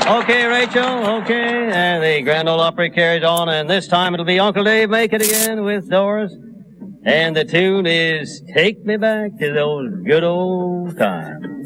Okay, Rachel, okay. And the Grand Ole Opry carries on, and this time it'll be Uncle Dave Make It Again with Doris. And the tune is Take Me Back to Those Good Old Times.